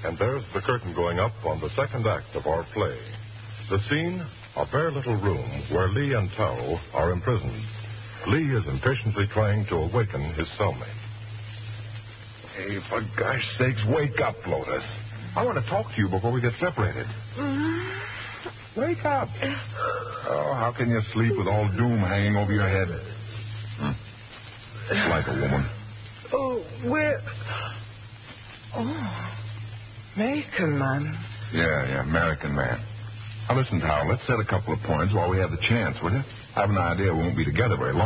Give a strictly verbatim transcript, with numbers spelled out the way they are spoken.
And there's the curtain going up on the second act of our play. The scene, a bare little room where Lee and Taro are imprisoned. Lee is impatiently trying to awaken his cellmate. Hey, for gosh sakes, wake up, Lotus. I want to talk to you before we get separated. Mm-hmm. Wake up. Oh, how can you sleep with all doom hanging over your head? Hmm. It's like a woman. Oh, where... Oh, American man. Yeah, yeah, American man. Now, listen, Taro, let's set a couple of points while we have the chance, will you? I have an idea we won't be together very long.